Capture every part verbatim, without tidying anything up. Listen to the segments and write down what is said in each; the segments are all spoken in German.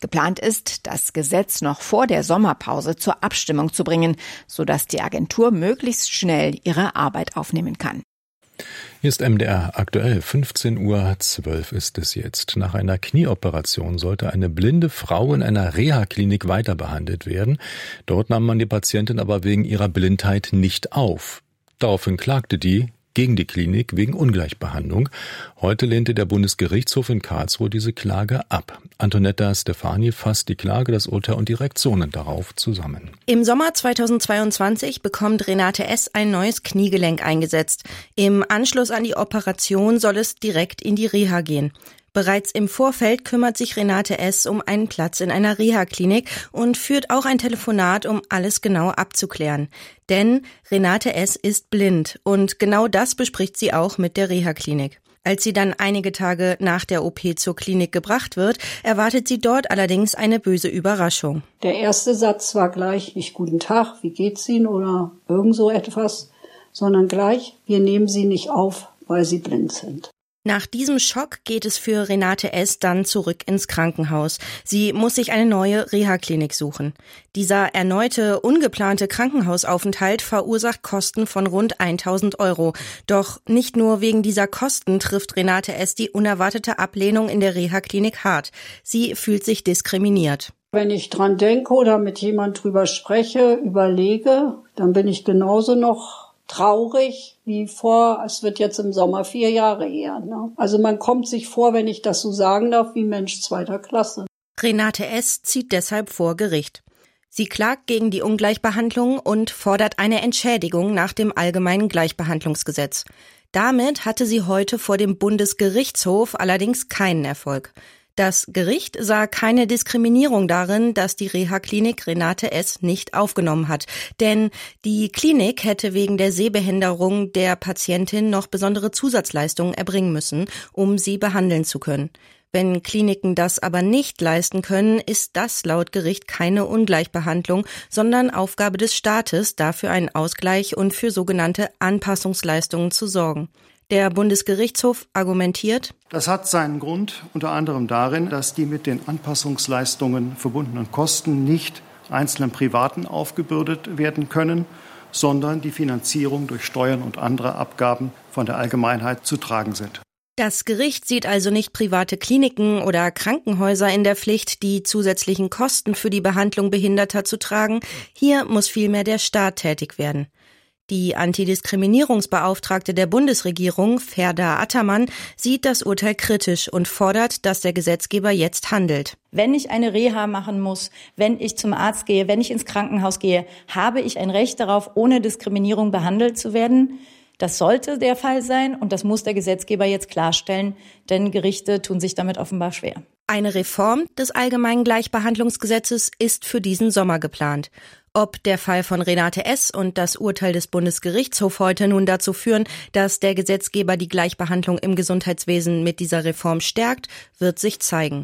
Geplant ist, das Gesetz noch vor der Sommerpause zur Abstimmung zu bringen, sodass die Agentur möglichst schnell ihre Arbeit aufnehmen kann. Hier ist M D R aktuell. fünfzehn Uhr zwölf ist es jetzt. Nach einer Knieoperation sollte eine blinde Frau in einer Reha-Klinik weiter behandelt werden. Dort nahm man die Patientin aber wegen ihrer Blindheit nicht auf. Daraufhin klagte die gegen die Klinik wegen Ungleichbehandlung. Heute lehnte der Bundesgerichtshof in Karlsruhe diese Klage ab. Antonetta Stefani fasst die Klage, das Urteil und die Reaktionen darauf zusammen. Im Sommer zweitausendzweiundzwanzig bekommt Renate S. ein neues Kniegelenk eingesetzt. Im Anschluss an die Operation soll es direkt in die Reha gehen. Bereits im Vorfeld kümmert sich Renate S. um einen Platz in einer Reha-Klinik und führt auch ein Telefonat, um alles genau abzuklären. Denn Renate S. ist blind und genau das bespricht sie auch mit der Reha-Klinik. Als sie dann einige Tage nach der O P zur Klinik gebracht wird, erwartet sie dort allerdings eine böse Überraschung. Der erste Satz war gleich nicht guten Tag, wie geht's Ihnen oder irgend so etwas, sondern gleich, wir nehmen Sie nicht auf, weil Sie blind sind. Nach diesem Schock geht es für Renate S. dann zurück ins Krankenhaus. Sie muss sich eine neue Reha-Klinik suchen. Dieser erneute, ungeplante Krankenhausaufenthalt verursacht Kosten von rund tausend Euro. Doch nicht nur wegen dieser Kosten trifft Renate S. die unerwartete Ablehnung in der Reha-Klinik hart. Sie fühlt sich diskriminiert. Wenn ich dran denke oder mit jemand drüber spreche, überlege, dann bin ich genauso noch traurig wie vor, es wird jetzt im Sommer vier Jahre her. Ne? Also man kommt sich vor, wenn ich das so sagen darf, wie Mensch zweiter Klasse. Renate S. zieht deshalb vor Gericht. Sie klagt gegen die Ungleichbehandlung und fordert eine Entschädigung nach dem Allgemeinen Gleichbehandlungsgesetz. Damit hatte sie heute vor dem Bundesgerichtshof allerdings keinen Erfolg. Das Gericht sah keine Diskriminierung darin, dass die Reha-Klinik Renate S. nicht aufgenommen hat. Denn die Klinik hätte wegen der Sehbehinderung der Patientin noch besondere Zusatzleistungen erbringen müssen, um sie behandeln zu können. Wenn Kliniken das aber nicht leisten können, ist das laut Gericht keine Ungleichbehandlung, sondern Aufgabe des Staates, dafür einen Ausgleich und für sogenannte Anpassungsleistungen zu sorgen. Der Bundesgerichtshof argumentiert: Das hat seinen Grund unter anderem darin, dass die mit den Anpassungsleistungen verbundenen Kosten nicht einzelnen Privaten aufgebürdet werden können, sondern die Finanzierung durch Steuern und andere Abgaben von der Allgemeinheit zu tragen sind. Das Gericht sieht also nicht private Kliniken oder Krankenhäuser in der Pflicht, die zusätzlichen Kosten für die Behandlung Behinderter zu tragen. Hier muss vielmehr der Staat tätig werden. Die Antidiskriminierungsbeauftragte der Bundesregierung, Ferda Attermann, sieht das Urteil kritisch und fordert, dass der Gesetzgeber jetzt handelt. Wenn ich eine Reha machen muss, wenn ich zum Arzt gehe, wenn ich ins Krankenhaus gehe, habe ich ein Recht darauf, ohne Diskriminierung behandelt zu werden. Das sollte der Fall sein und das muss der Gesetzgeber jetzt klarstellen, denn Gerichte tun sich damit offenbar schwer. Eine Reform des Allgemeinen Gleichbehandlungsgesetzes ist für diesen Sommer geplant. Ob der Fall von Renate S. und das Urteil des Bundesgerichtshofs heute nun dazu führen, dass der Gesetzgeber die Gleichbehandlung im Gesundheitswesen mit dieser Reform stärkt, wird sich zeigen.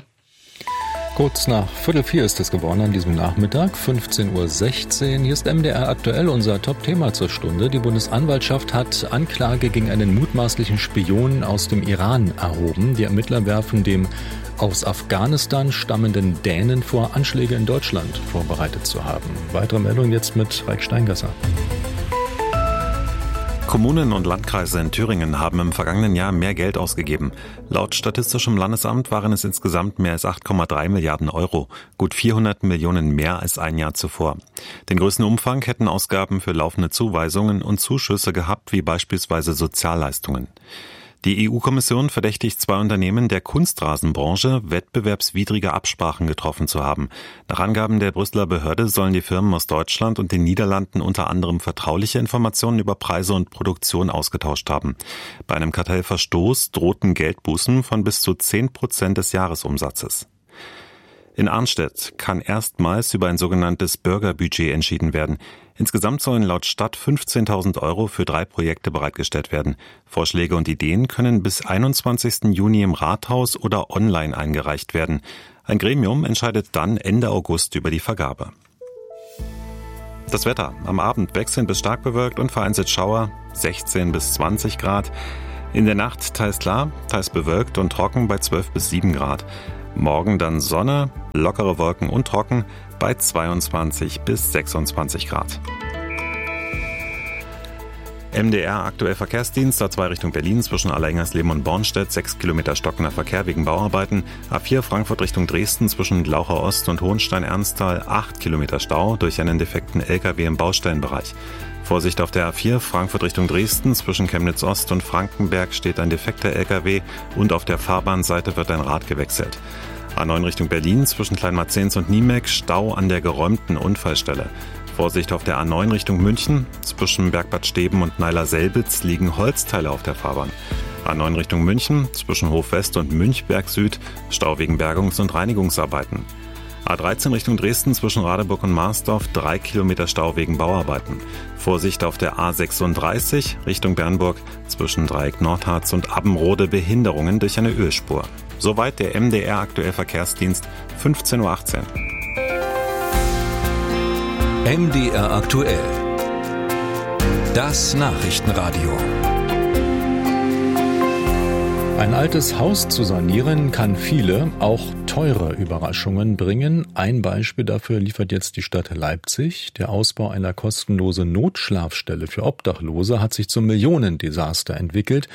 Kurz nach Viertel vier ist es geworden an diesem Nachmittag, fünfzehn Uhr sechzehn. Hier ist M D R aktuell, unser Top-Thema zur Stunde. Die Bundesanwaltschaft hat Anklage gegen einen mutmaßlichen Spion aus dem Iran erhoben. Die Ermittler werfen dem aus Afghanistan stammenden Dänen vor, Anschläge in Deutschland vorbereitet zu haben. Weitere Meldungen jetzt mit Raik Steingasser. Kommunen und Landkreise in Thüringen haben im vergangenen Jahr mehr Geld ausgegeben. Laut Statistischem Landesamt waren es insgesamt mehr als acht Komma drei Milliarden Euro, gut vierhundert Millionen mehr als ein Jahr zuvor. Den größten Umfang hätten Ausgaben für laufende Zuweisungen und Zuschüsse gehabt, wie beispielsweise Sozialleistungen. Die E U-Kommission verdächtigt zwei Unternehmen der Kunstrasenbranche, wettbewerbswidrige Absprachen getroffen zu haben. Nach Angaben der Brüsseler Behörde sollen die Firmen aus Deutschland und den Niederlanden unter anderem vertrauliche Informationen über Preise und Produktion ausgetauscht haben. Bei einem Kartellverstoß drohten Geldbußen von bis zu zehn Prozent des Jahresumsatzes. In Arnstedt kann erstmals über ein sogenanntes Bürgerbudget entschieden werden. Insgesamt sollen laut Stadt fünfzehntausend Euro für drei Projekte bereitgestellt werden. Vorschläge und Ideen können bis einundzwanzigsten Juni im Rathaus oder online eingereicht werden. Ein Gremium entscheidet dann Ende August über die Vergabe. Das Wetter. Am Abend wechselnd bis stark bewölkt und vereinzelt Schauer, sechzehn bis zwanzig Grad. In der Nacht teils klar, teils bewölkt und trocken bei zwölf bis sieben Grad. Morgen dann Sonne, lockere Wolken und trocken bei zweiundzwanzig bis sechsundzwanzig Grad. M D R aktuell Verkehrsdienst, A zwei Richtung Berlin zwischen Alleingers-Leben und Bornstedt, sechs Kilometer stockender Verkehr wegen Bauarbeiten. A vier Frankfurt Richtung Dresden zwischen Glaucher Ost und Hohenstein-Ernsthal, acht Kilometer Stau durch einen defekten L K W im Baustellenbereich. Vorsicht auf der A vier Frankfurt Richtung Dresden zwischen Chemnitz Ost und Frankenberg steht ein defekter L K W und auf der Fahrbahnseite wird ein Rad gewechselt. A neun Richtung Berlin zwischen Kleinmarzens und Niemek, Stau an der geräumten Unfallstelle. Vorsicht auf der A neun Richtung München. Zwischen Bergbad Steben und Neiler-Selbitz liegen Holzteile auf der Fahrbahn. A neun Richtung München. Zwischen Hof West und Münchberg Süd. Stau wegen Bergungs- und Reinigungsarbeiten. A dreizehn Richtung Dresden zwischen Radeburg und Marsdorf. Drei Kilometer Stau wegen Bauarbeiten. Vorsicht auf der A sechsunddreißig Richtung Bernburg. Zwischen Dreieck Nordharz und Abbenrode Behinderungen durch eine Ölspur. Soweit der M D R aktuell Verkehrsdienst, fünfzehn Uhr achtzehn. M D R aktuell. Das Nachrichtenradio. Ein altes Haus zu sanieren kann viele, auch teure Überraschungen bringen. Ein Beispiel dafür liefert jetzt die Stadt Leipzig. Der Ausbau einer kostenlosen Notschlafstelle für Obdachlose hat sich zum Millionendesaster entwickelt.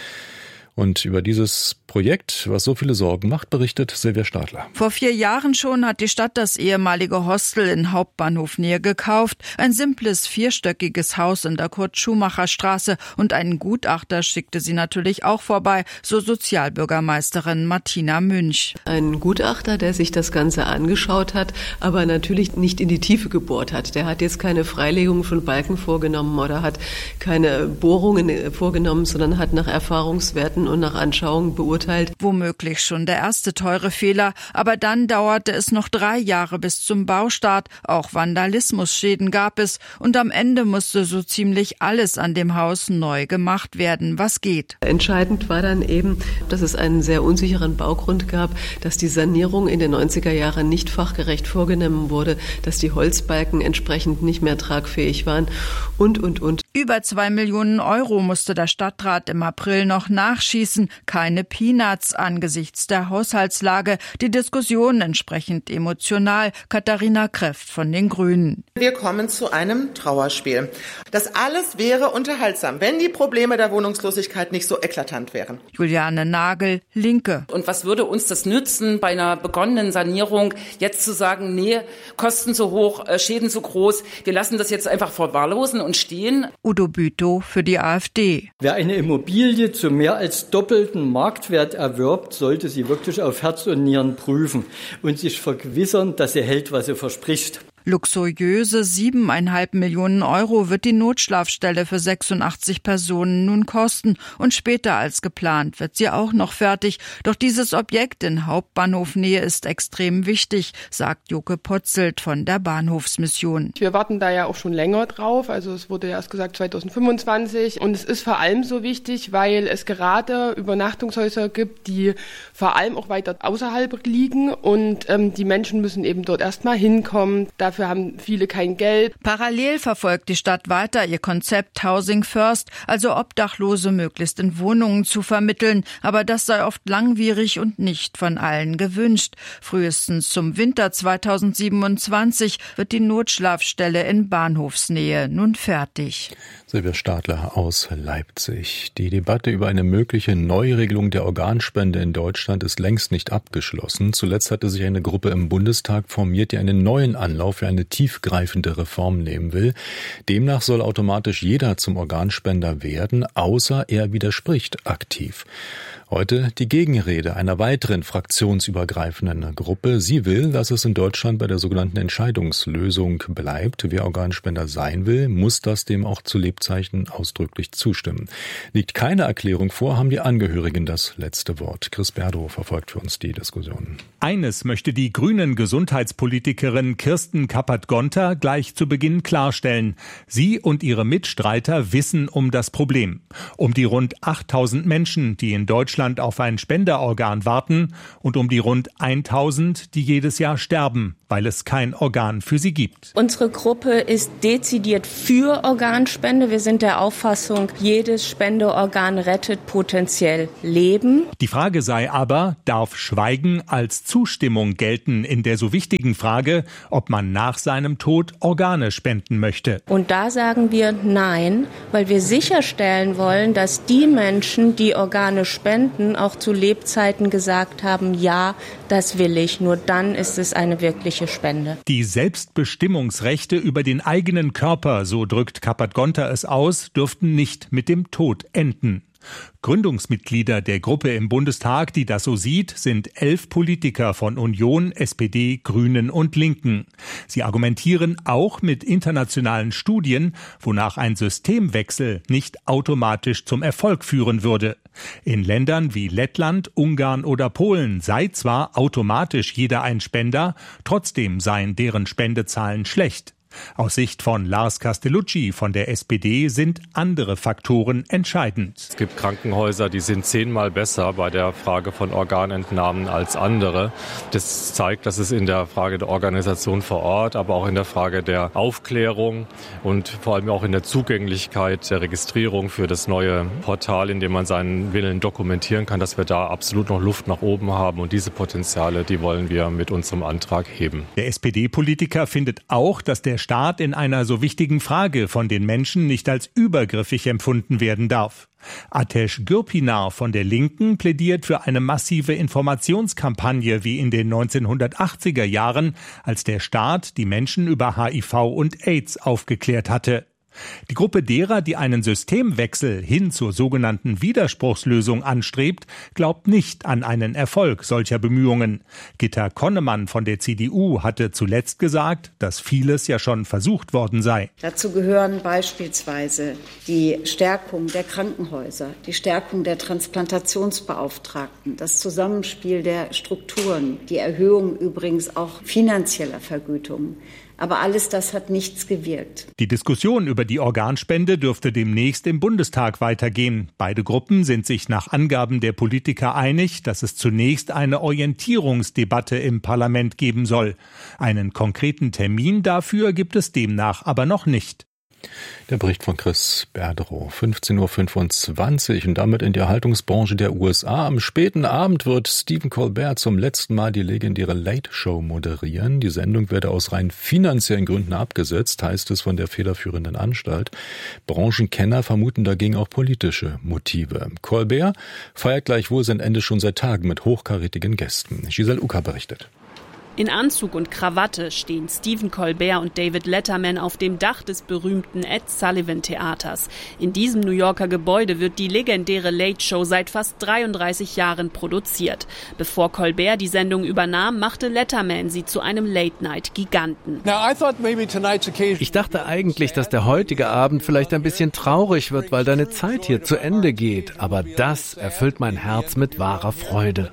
Und über dieses Projekt, was so viele Sorgen macht, berichtet Silvia Stadler. Vor vier Jahren schon hat die Stadt das ehemalige Hostel in Hauptbahnhofnähe gekauft. Ein simples, vierstöckiges Haus in der Kurt-Schumacher-Straße. Und einen Gutachter schickte sie natürlich auch vorbei, so Sozialbürgermeisterin Martina Münch. Ein Gutachter, der sich das Ganze angeschaut hat, aber natürlich nicht in die Tiefe gebohrt hat. Der hat jetzt keine Freilegung von Balken vorgenommen oder hat keine Bohrungen vorgenommen, sondern hat nach Erfahrungswerten und nach Anschauung beurteilt. Womöglich schon der erste teure Fehler, aber dann dauerte es noch drei Jahre bis zum Baustart. Auch Vandalismusschäden gab es und am Ende musste so ziemlich alles an dem Haus neu gemacht werden, was geht. Entscheidend war dann eben, dass es einen sehr unsicheren Baugrund gab, dass die Sanierung in den neunziger Jahren nicht fachgerecht vorgenommen wurde, dass die Holzbalken entsprechend nicht mehr tragfähig waren und, und, und. Über zwei Millionen Euro musste der Stadtrat im April noch nachschießen. Keine Peanuts angesichts der Haushaltslage. Die Diskussion entsprechend emotional. Katharina Kreft von den Grünen. Wir kommen zu einem Trauerspiel. Das alles wäre unterhaltsam, wenn die Probleme der Wohnungslosigkeit nicht so eklatant wären. Juliane Nagel, Linke. Und was würde uns das nützen, bei einer begonnenen Sanierung jetzt zu sagen, nee, Kosten zu hoch, Schäden zu groß, wir lassen das jetzt einfach verwahrlosen und stehen? Udo Bütow für die AfD. Wer eine Immobilie zu mehr als doppelten Marktwert erwirbt, sollte sie wirklich auf Herz und Nieren prüfen und sich vergewissern, dass sie hält, was sie verspricht. Luxuriöse siebeneinhalb Millionen Euro wird die Notschlafstelle für sechsundachtzig Personen nun kosten und später als geplant wird sie auch noch fertig. Doch dieses Objekt in Hauptbahnhofnähe ist extrem wichtig, sagt Joke Potzelt von der Bahnhofsmission. Wir warten da ja auch schon länger drauf, also es wurde erst gesagt zweitausendfünfundzwanzig und es ist vor allem so wichtig, weil es gerade Übernachtungshäuser gibt, die vor allem auch weiter außerhalb liegen und ähm, die Menschen müssen eben dort erstmal hinkommen. Dafür haben viele kein Geld. Parallel verfolgt die Stadt weiter ihr Konzept Housing First, also Obdachlose möglichst in Wohnungen zu vermitteln. Aber das sei oft langwierig und nicht von allen gewünscht. Frühestens zum Winter zweitausendsiebenundzwanzig wird die Notschlafstelle in Bahnhofsnähe nun fertig. Silvia Stadler aus Leipzig. Die Debatte über eine mögliche Neuregelung der Organspende in Deutschland ist längst nicht abgeschlossen. Zuletzt hatte sich eine Gruppe im Bundestag formiert, die einen neuen Anlauf für eine tiefgreifende Reform nehmen will. Demnach soll automatisch jeder zum Organspender werden, außer er widerspricht aktiv. Heute die Gegenrede einer weiteren fraktionsübergreifenden Gruppe. Sie will, dass es in Deutschland bei der sogenannten Entscheidungslösung bleibt. Wer Organspender sein will, muss das dem auch zu Lebzeiten ausdrücklich zustimmen. Liegt keine Erklärung vor, haben die Angehörigen das letzte Wort. Chris Berdow verfolgt für uns die Diskussion. Eines möchte die grünen Gesundheitspolitikerin Kirsten Kappert-Gonter gleich zu Beginn klarstellen. Sie und ihre Mitstreiter wissen um das Problem. Um die rund achttausend Menschen, die in Deutschland Deutschland auf ein Spenderorgan warten und um die rund tausend, die jedes Jahr sterben, weil es kein Organ für sie gibt. Unsere Gruppe ist dezidiert für Organspende. Wir sind der Auffassung, jedes Spendeorgan rettet potenziell Leben. Die Frage sei aber, darf Schweigen als Zustimmung gelten in der so wichtigen Frage, ob man nach seinem Tod Organe spenden möchte? Und da sagen wir nein, weil wir sicherstellen wollen, dass die Menschen, die Organe spenden, auch zu Lebzeiten gesagt haben, ja, das will ich. Nur dann ist es eine wirkliche Spende. Die Selbstbestimmungsrechte über den eigenen Körper, so drückt Kappert-Gonter es aus, dürften nicht mit dem Tod enden. Gründungsmitglieder der Gruppe im Bundestag, die das so sieht, sind elf Politiker von Union, S P D, Grünen und Linken. Sie argumentieren auch mit internationalen Studien, wonach ein Systemwechsel nicht automatisch zum Erfolg führen würde. In Ländern wie Lettland, Ungarn oder Polen sei zwar automatisch jeder ein Spender, trotzdem seien deren Spendezahlen schlecht. Aus Sicht von Lars Castellucci von der S P D sind andere Faktoren entscheidend. Es gibt Krankenhäuser, die sind zehnmal besser bei der Frage von Organentnahmen als andere. Das zeigt, dass es in der Frage der Organisation vor Ort, aber auch in der Frage der Aufklärung und vor allem auch in der Zugänglichkeit der Registrierung für das neue Portal, in dem man seinen Willen dokumentieren kann, dass wir da absolut noch Luft nach oben haben. Und diese Potenziale, die wollen wir mit unserem Antrag heben. Der S P D-Politiker findet auch, dass der Staat in einer so wichtigen Frage von den Menschen nicht als übergriffig empfunden werden darf. Atesh Gürpinar von der Linken plädiert für eine massive Informationskampagne wie in den neunzehnhundertachtziger Jahren, als der Staat die Menschen über H I V und AIDS aufgeklärt hatte. Die Gruppe derer, die einen Systemwechsel hin zur sogenannten Widerspruchslösung anstrebt, glaubt nicht an einen Erfolg solcher Bemühungen. Gitta Konnemann von der C D U hatte zuletzt gesagt, dass vieles ja schon versucht worden sei. Dazu gehören beispielsweise die Stärkung der Krankenhäuser, die Stärkung der Transplantationsbeauftragten, das Zusammenspiel der Strukturen, die Erhöhung übrigens auch finanzieller Vergütungen. Aber alles das hat nichts gewirkt. Die Diskussion über die Organspende dürfte demnächst im Bundestag weitergehen. Beide Gruppen sind sich nach Angaben der Politiker einig, dass es zunächst eine Orientierungsdebatte im Parlament geben soll. Einen konkreten Termin dafür gibt es demnach aber noch nicht. Der Bericht von Chris Berderow, fünfzehn Uhr fünfundzwanzig und damit in die Erhaltungsbranche der U S A. Am späten Abend wird Stephen Colbert zum letzten Mal die legendäre Late Show moderieren. Die Sendung werde aus rein finanziellen Gründen abgesetzt, heißt es von der federführenden Anstalt. Branchenkenner vermuten dagegen auch politische Motive. Colbert feiert gleichwohl sein Ende schon seit Tagen mit hochkarätigen Gästen. Giselle Ucker berichtet. In Anzug und Krawatte stehen Stephen Colbert und David Letterman auf dem Dach des berühmten Ed Sullivan Theaters. In diesem New Yorker Gebäude wird die legendäre Late Show seit fast dreiunddreißig Jahren produziert. Bevor Colbert die Sendung übernahm, machte Letterman sie zu einem Late-Night-Giganten. Ich dachte eigentlich, dass der heutige Abend vielleicht ein bisschen traurig wird, weil deine Zeit hier zu Ende geht. Aber das erfüllt mein Herz mit wahrer Freude.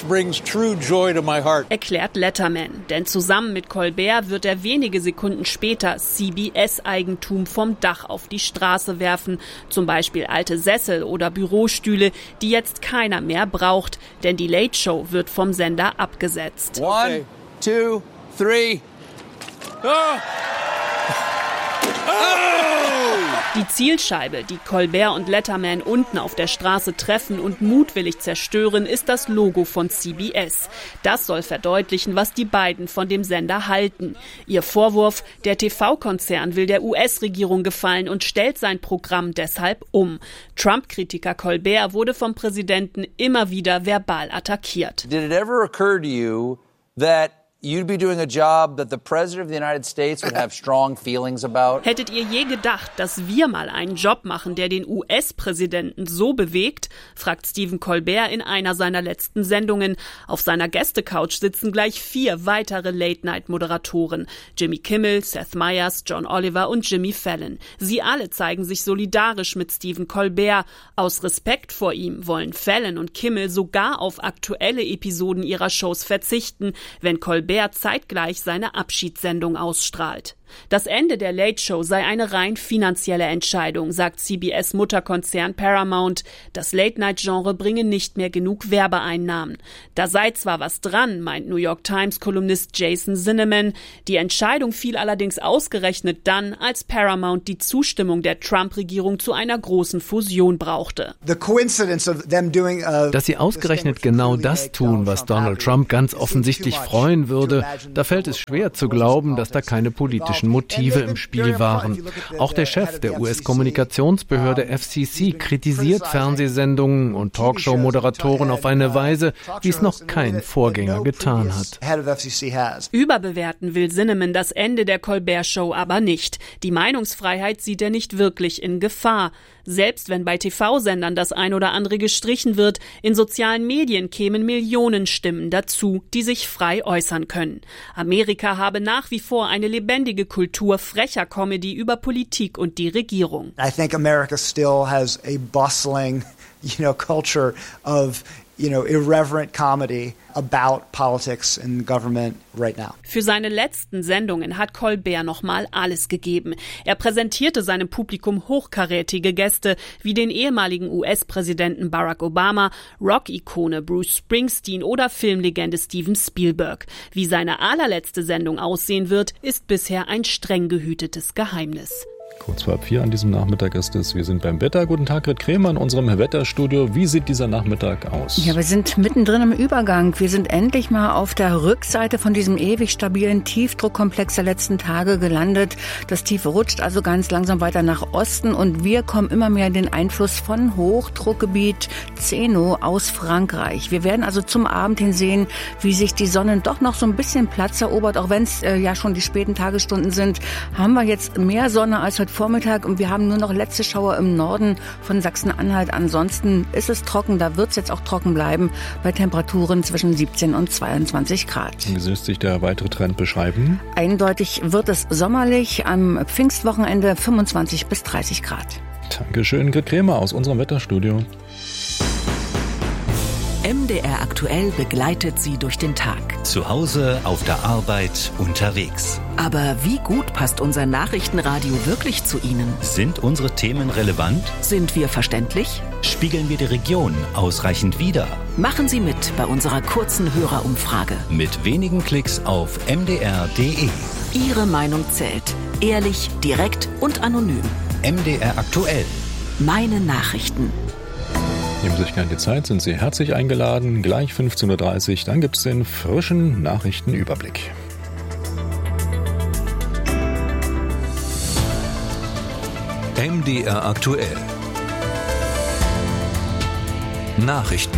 Erklärt Letterman. Denn zusammen mit Colbert wird er wenige Sekunden später C B S-Eigentum vom Dach auf die Straße werfen. Zum Beispiel alte Sessel oder Bürostühle, die jetzt keiner mehr braucht. Denn die Late Show wird vom Sender abgesetzt. One, two, three. Oh. Die Zielscheibe, die Colbert und Letterman unten auf der Straße treffen und mutwillig zerstören, ist das Logo von C B S. Das soll verdeutlichen, was die beiden von dem Sender halten. Ihr Vorwurf, der T V-Konzern will der U S-Regierung gefallen und stellt sein Programm deshalb um. Trump-Kritiker Colbert wurde vom Präsidenten immer wieder verbal attackiert. Did it ever occur to you that you'd be doing a job that the President of the United States would have strong feelings about? Hättet ihr je gedacht, dass wir mal einen Job machen, der den U S-Präsidenten so bewegt? Fragt Stephen Colbert in einer seiner letzten Sendungen. Auf seiner Gästecouch sitzen gleich vier weitere Late-Night-Moderatoren. Jimmy Kimmel, Seth Meyers, John Oliver und Jimmy Fallon. Sie alle zeigen sich solidarisch mit Stephen Colbert. Aus Respekt vor ihm wollen Fallon und Kimmel sogar auf aktuelle Episoden ihrer Shows verzichten, wenn Colbert zeitgleich seine Abschiedssendung ausstrahlt. Das Ende der Late Show sei eine rein finanzielle Entscheidung, sagt C B S-Mutterkonzern Paramount. Das Late-Night-Genre bringe nicht mehr genug Werbeeinnahmen. Da sei zwar was dran, meint New York Times-Kolumnist Jason Zinnemann. Die Entscheidung fiel allerdings ausgerechnet dann, als Paramount die Zustimmung der Trump-Regierung zu einer großen Fusion brauchte. Dass sie ausgerechnet genau das tun, was Donald Trump ganz offensichtlich freuen würde, da fällt es schwer zu glauben, dass da keine politischen Motive im Spiel waren. Auch der Chef der U S-Kommunikationsbehörde F C C kritisiert Fernsehsendungen und Talkshow-Moderatoren auf eine Weise, wie es noch kein Vorgänger getan hat. Überbewerten will Zinnemann das Ende der Colbert-Show aber nicht. Die Meinungsfreiheit sieht er nicht wirklich in Gefahr. Selbst wenn bei T V-Sendern das ein oder andere gestrichen wird, in sozialen Medien kämen Millionen Stimmen dazu, die sich frei äußern können. Amerika habe nach wie vor eine lebendige Kultur frecher Comedy über Politik und die Regierung. I think America still has a bustling, you know, culture of you know, irreverent comedy about politics and government right now. Für seine letzten Sendungen hat Colbert nochmal alles gegeben. Er präsentierte seinem Publikum hochkarätige Gäste wie den ehemaligen U S-Präsidenten Barack Obama, Rock-Ikone Bruce Springsteen oder Filmlegende Steven Spielberg. Wie seine allerletzte Sendung aussehen wird, ist bisher ein streng gehütetes Geheimnis. Kurz vor vier an diesem Nachmittag ist es. Wir sind beim Wetter. Guten Tag, Grit Kremer in unserem Wetterstudio. Wie sieht dieser Nachmittag aus? Ja, wir sind mittendrin im Übergang. Wir sind endlich mal auf der Rückseite von diesem ewig stabilen Tiefdruckkomplex der letzten Tage gelandet. Das Tief rutscht also ganz langsam weiter nach Osten und wir kommen immer mehr in den Einfluss von Hochdruckgebiet Zeno aus Frankreich. Wir werden also zum Abend hin sehen, wie sich die Sonne doch noch so ein bisschen Platz erobert. Auch wenn es äh, ja schon die späten Tagesstunden sind, haben wir jetzt mehr Sonne als heute Vormittag und wir haben nur noch letzte Schauer im Norden von Sachsen-Anhalt. Ansonsten ist es trocken, da wird es jetzt auch trocken bleiben, bei Temperaturen zwischen siebzehn und zweiundzwanzig Grad. Wie lässt sich der weitere Trend beschreiben? Eindeutig wird es sommerlich, am Pfingstwochenende fünfundzwanzig bis dreißig Grad. Dankeschön, Grit Kremer aus unserem Wetterstudio. M D R aktuell begleitet Sie durch den Tag. Zu Hause, auf der Arbeit, unterwegs. Aber wie gut passt unser Nachrichtenradio wirklich zu Ihnen? Sind unsere Themen relevant? Sind wir verständlich? Spiegeln wir die Region ausreichend wider? Machen Sie mit bei unserer kurzen Hörerumfrage. Mit wenigen Klicks auf m d r punkt d e. Ihre Meinung zählt. Ehrlich, direkt und anonym. M D R aktuell. Meine Nachrichten. Nehmen Sie sich gerne die Zeit, sind Sie herzlich eingeladen. Gleich fünfzehn Uhr dreißig, dann gibt es den frischen Nachrichtenüberblick. M D R aktuell. Nachrichten.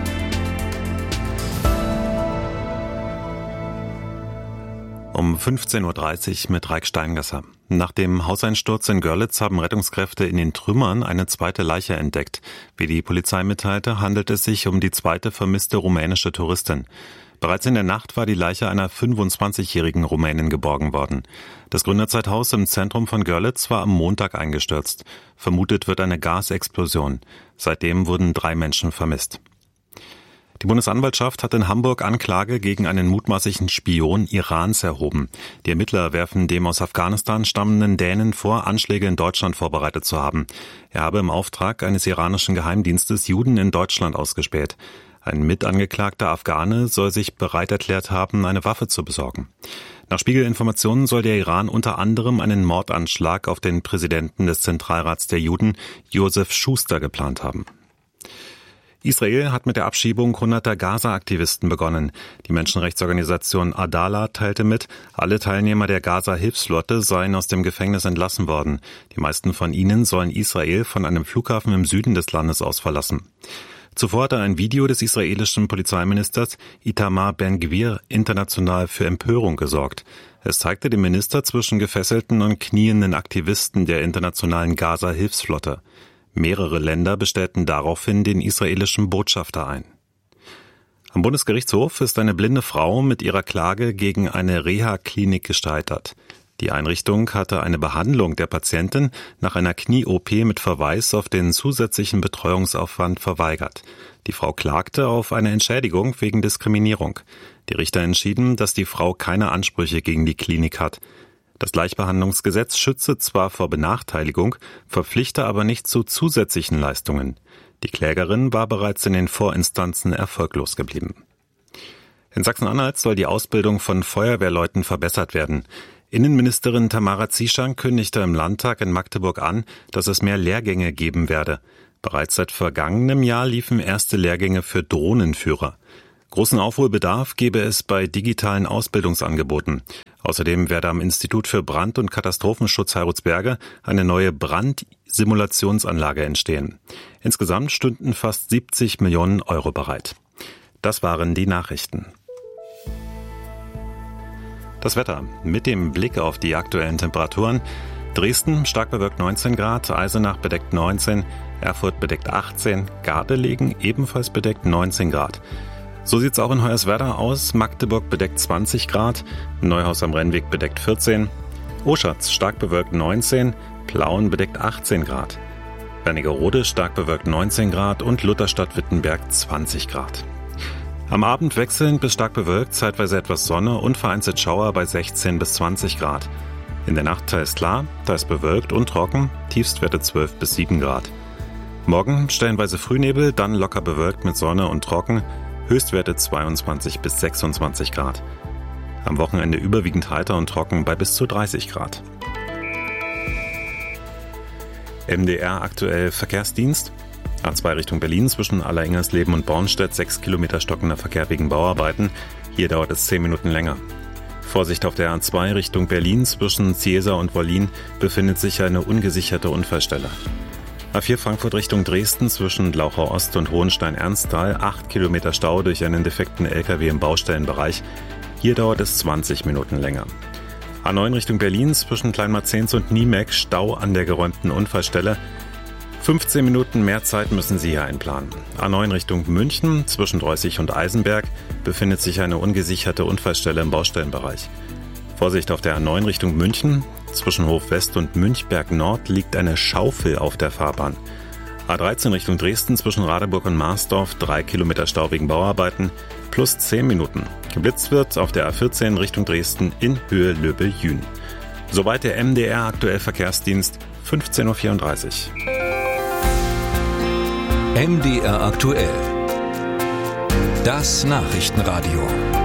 Um fünfzehn Uhr dreißig mit Raik Steingasser. Nach dem Hauseinsturz in Görlitz haben Rettungskräfte in den Trümmern eine zweite Leiche entdeckt. Wie die Polizei mitteilte, handelt es sich um die zweite vermisste rumänische Touristin. Bereits in der Nacht war die Leiche einer fünfundzwanzigjährigen Rumänin geborgen worden. Das Gründerzeithaus im Zentrum von Görlitz war am Montag eingestürzt. Vermutet wird eine Gasexplosion. Seitdem wurden drei Menschen vermisst. Die Bundesanwaltschaft hat in Hamburg Anklage gegen einen mutmaßlichen Spion Irans erhoben. Die Ermittler werfen dem aus Afghanistan stammenden Dänen vor, Anschläge in Deutschland vorbereitet zu haben. Er habe im Auftrag eines iranischen Geheimdienstes Juden in Deutschland ausgespäht. Ein mitangeklagter Afghane soll sich bereit erklärt haben, eine Waffe zu besorgen. Nach Spiegelinformationen soll der Iran unter anderem einen Mordanschlag auf den Präsidenten des Zentralrats der Juden, Josef Schuster, geplant haben. Israel hat mit der Abschiebung hunderter Gaza-Aktivisten begonnen. Die Menschenrechtsorganisation Adala teilte mit, alle Teilnehmer der Gaza-Hilfsflotte seien aus dem Gefängnis entlassen worden. Die meisten von ihnen sollen Israel von einem Flughafen im Süden des Landes aus verlassen. Zuvor hatte ein Video des israelischen Polizeiministers Itamar Ben-Gvir international für Empörung gesorgt. Es zeigte den Minister zwischen gefesselten und knienden Aktivisten der internationalen Gaza-Hilfsflotte. Mehrere Länder bestellten daraufhin den israelischen Botschafter ein. Am Bundesgerichtshof ist eine blinde Frau mit ihrer Klage gegen eine Reha-Klinik gescheitert. Die Einrichtung hatte eine Behandlung der Patientin nach einer Knie-O P mit Verweis auf den zusätzlichen Betreuungsaufwand verweigert. Die Frau klagte auf eine Entschädigung wegen Diskriminierung. Die Richter entschieden, dass die Frau keine Ansprüche gegen die Klinik hat. Das Gleichbehandlungsgesetz schütze zwar vor Benachteiligung, verpflichte aber nicht zu zusätzlichen Leistungen. Die Klägerin war bereits in den Vorinstanzen erfolglos geblieben. In Sachsen-Anhalt soll die Ausbildung von Feuerwehrleuten verbessert werden. Innenministerin Tamara Zieschank kündigte im Landtag in Magdeburg an, dass es mehr Lehrgänge geben werde. Bereits seit vergangenem Jahr liefen erste Lehrgänge für Drohnenführer. Großen Aufholbedarf gebe es bei digitalen Ausbildungsangeboten. Außerdem werde am Institut für Brand- und Katastrophenschutz Heirutsberge eine neue Brandsimulationsanlage entstehen. Insgesamt stünden fast siebzig Millionen Euro bereit. Das waren die Nachrichten. Das Wetter mit dem Blick auf die aktuellen Temperaturen. Dresden stark bewölkt neunzehn Grad, Eisenach bedeckt neunzehn, Erfurt bedeckt achtzehn, Gardelegen ebenfalls bedeckt neunzehn Grad. So sieht's auch in Hoyerswerda aus. Magdeburg bedeckt zwanzig Grad, Neuhaus am Rennweg bedeckt vierzehn, Oschatz stark bewölkt neunzehn, Plauen bedeckt achtzehn Grad, Wernigerode stark bewölkt neunzehn Grad und Lutherstadt-Wittenberg zwanzig Grad. Am Abend wechselnd bis stark bewölkt, zeitweise etwas Sonne und vereinzelt Schauer bei sechzehn bis zwanzig Grad. In der Nacht teils klar, teils bewölkt und trocken, Tiefstwerte zwölf bis sieben Grad. Morgen stellenweise Frühnebel, dann locker bewölkt mit Sonne und trocken, Höchstwerte zweiundzwanzig bis sechsundzwanzig Grad. Am Wochenende überwiegend heiter und trocken bei bis zu dreißig Grad. M D R aktuell Verkehrsdienst. A zwei Richtung Berlin zwischen Alleringhersleben und Bornstedt, sechs Kilometer stockender Verkehr wegen Bauarbeiten. Hier dauert es zehn Minuten länger. Vorsicht auf der A zwei Richtung Berlin zwischen Ziesa und Wollin befindet sich eine ungesicherte Unfallstelle. A vier Frankfurt Richtung Dresden zwischen Glauchau Ost und Hohenstein-Ernsthal, acht Kilometer Stau durch einen defekten L K W im Baustellenbereich. Hier dauert es zwanzig Minuten länger. A neun Richtung Berlin zwischen Kleinmarzens und Niemek, Stau an der geräumten Unfallstelle. fünfzehn Minuten mehr Zeit müssen Sie hier einplanen. A neun Richtung München zwischen Dreußig und Eisenberg befindet sich eine ungesicherte Unfallstelle im Baustellenbereich. Vorsicht auf der A neun Richtung München. Zwischen Hof West und Münchberg Nord liegt eine Schaufel auf der Fahrbahn. A dreizehn Richtung Dresden zwischen Radeburg und Marsdorf, drei Kilometer Stau wegen Bauarbeiten, plus zehn Minuten. Geblitzt wird auf der A vierzehn Richtung Dresden in Höhe Löbel-Jün. Soweit der M D R aktuell Verkehrsdienst, fünfzehn Uhr vierunddreißig. M D R aktuell. Das Nachrichtenradio.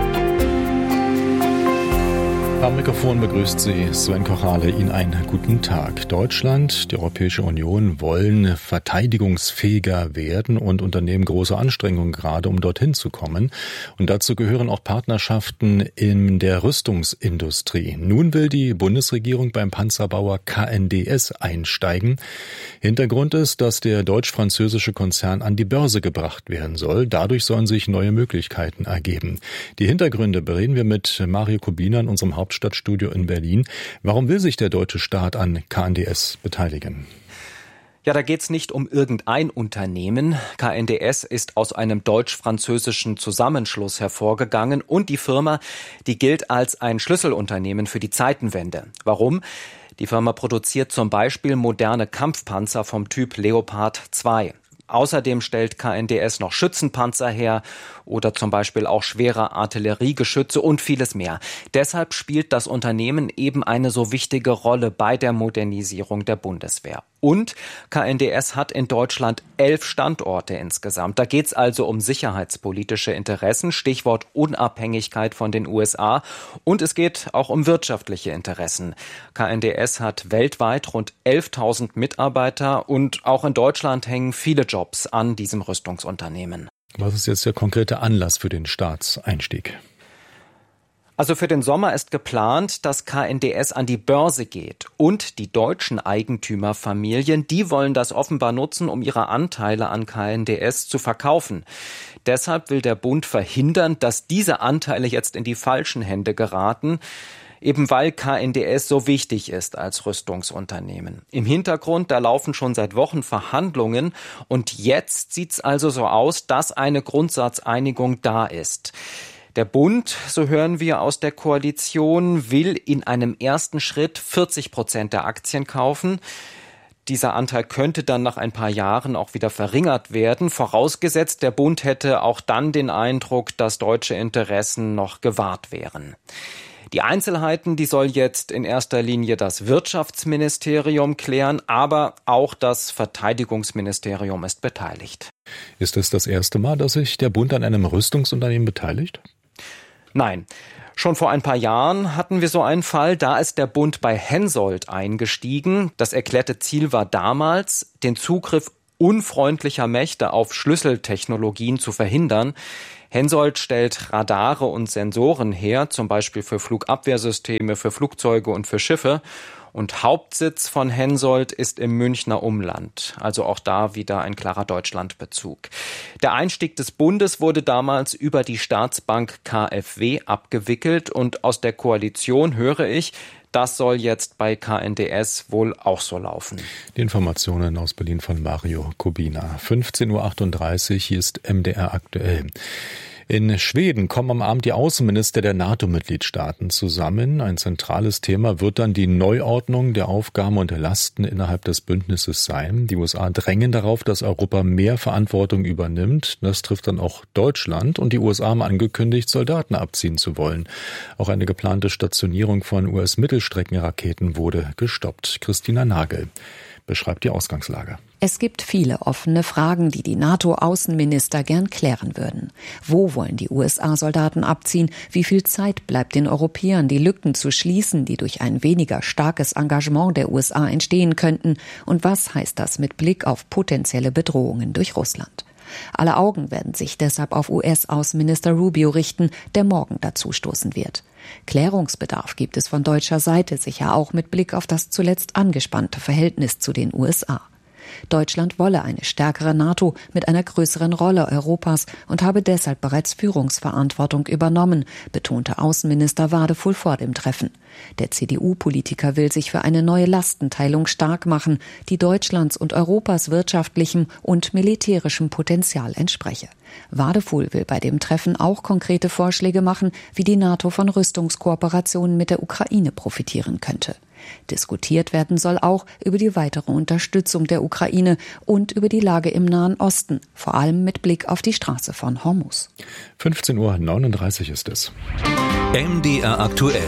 Am Mikrofon begrüßt Sie Sven Kochale. Ihnen einen guten Tag. Deutschland, die Europäische Union wollen verteidigungsfähiger werden und unternehmen große Anstrengungen gerade, um dorthin zu kommen. Und dazu gehören auch Partnerschaften in der Rüstungsindustrie. Nun will die Bundesregierung beim Panzerbauer K N D S einsteigen. Hintergrund ist, dass der deutsch-französische Konzern an die Börse gebracht werden soll. Dadurch sollen sich neue Möglichkeiten ergeben. Die Hintergründe bereden wir mit Mario Kubina in unserem Haupt Stadtstudio in Berlin. Warum will sich der deutsche Staat an K N D S beteiligen? Ja, da geht's nicht um irgendein Unternehmen. K N D S ist aus einem deutsch-französischen Zusammenschluss hervorgegangen und die Firma, die gilt als ein Schlüsselunternehmen für die Zeitenwende. Warum? Die Firma produziert zum Beispiel moderne Kampfpanzer vom Typ Leopard zwei. Außerdem stellt K N D S noch Schützenpanzer her oder zum Beispiel auch schwere Artilleriegeschütze und vieles mehr. Deshalb spielt das Unternehmen eben eine so wichtige Rolle bei der Modernisierung der Bundeswehr. Und K N D S hat in Deutschland elf Standorte insgesamt. Da geht es also um sicherheitspolitische Interessen, Stichwort Unabhängigkeit von den U S A. Und es geht auch um wirtschaftliche Interessen. K N D S hat weltweit rund elftausend Mitarbeiter und auch in Deutschland hängen viele Jobs an diesem Rüstungsunternehmen. Was ist jetzt der konkrete Anlass für den Staatseinstieg? Also für den Sommer ist geplant, dass K N D S an die Börse geht. Und die deutschen Eigentümerfamilien, die wollen das offenbar nutzen, um ihre Anteile an K N D S zu verkaufen. Deshalb will der Bund verhindern, dass diese Anteile jetzt in die falschen Hände geraten, eben weil K N D S so wichtig ist als Rüstungsunternehmen. Im Hintergrund, da laufen schon seit Wochen Verhandlungen und jetzt sieht's also so aus, dass eine Grundsatzeinigung da ist. Der Bund, so hören wir aus der Koalition, will in einem ersten Schritt vierzig Prozent der Aktien kaufen. Dieser Anteil könnte dann nach ein paar Jahren auch wieder verringert werden, vorausgesetzt, der Bund hätte auch dann den Eindruck, dass deutsche Interessen noch gewahrt wären. Die Einzelheiten, die soll jetzt in erster Linie das Wirtschaftsministerium klären, aber auch das Verteidigungsministerium ist beteiligt. Ist es das erste Mal, dass sich der Bund an einem Rüstungsunternehmen beteiligt? Nein. Schon vor ein paar Jahren hatten wir so einen Fall, da ist der Bund bei Hensoldt eingestiegen. Das erklärte Ziel war damals, den Zugriff unfreundlicher Mächte auf Schlüsseltechnologien zu verhindern. Hensoldt stellt Radare und Sensoren her, zum Beispiel für Flugabwehrsysteme, für Flugzeuge und für Schiffe. Und Hauptsitz von Hensoldt ist im Münchner Umland, also auch da wieder ein klarer Deutschlandbezug. Der Einstieg des Bundes wurde damals über die Staatsbank K f W abgewickelt und aus der Koalition höre ich, das soll jetzt bei K N D S wohl auch so laufen. Die Informationen aus Berlin von Mario Kubina. fünfzehn Uhr achtunddreißig, hier ist M D R aktuell. In Schweden kommen am Abend die Außenminister der NATO-Mitgliedstaaten zusammen. Ein zentrales Thema wird dann die Neuordnung der Aufgaben und der Lasten innerhalb des Bündnisses sein. Die U S A drängen darauf, dass Europa mehr Verantwortung übernimmt. Das trifft dann auch Deutschland. Und die U S A haben angekündigt, Soldaten abziehen zu wollen. Auch eine geplante Stationierung von U S-Mittelstreckenraketen wurde gestoppt. Christina Nagel beschreibt die Ausgangslage. Es gibt viele offene Fragen, die die NATO-Außenminister gern klären würden. Wo wollen die U S A-Soldaten abziehen? Wie viel Zeit bleibt den Europäern, die Lücken zu schließen, die durch ein weniger starkes Engagement der U S A entstehen könnten? Und was heißt das mit Blick auf potenzielle Bedrohungen durch Russland? Alle Augen werden sich deshalb auf U S-Außenminister Rubio richten, der morgen dazustoßen wird. Klärungsbedarf gibt es von deutscher Seite sicher auch mit Blick auf das zuletzt angespannte Verhältnis zu den U S A. Deutschland wolle eine stärkere NATO mit einer größeren Rolle Europas und habe deshalb bereits Führungsverantwortung übernommen, betonte Außenminister Wadefuhl vor dem Treffen. Der C D U-Politiker will sich für eine neue Lastenteilung stark machen, die Deutschlands und Europas wirtschaftlichem und militärischem Potenzial entspreche. Wadefuhl will bei dem Treffen auch konkrete Vorschläge machen, wie die NATO von Rüstungskooperationen mit der Ukraine profitieren könnte. Diskutiert werden soll auch über die weitere Unterstützung der Ukraine und über die Lage im Nahen Osten, vor allem mit Blick auf die Straße von Hormuz. fünfzehn Uhr neununddreißig ist es. M D R aktuell.